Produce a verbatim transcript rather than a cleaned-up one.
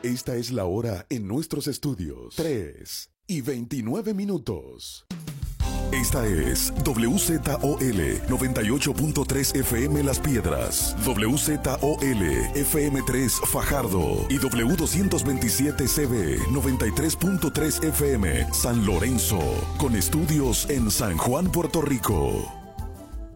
Esta es la hora en nuestros estudios. tres y veintinueve minutos. Esta es W Z O L noventa y ocho punto tres F M Las Piedras, W Z O L F M tres Fajardo y W doscientos veintisiete C B noventa y tres punto tres F M San Lorenzo, con estudios en San Juan, Puerto Rico.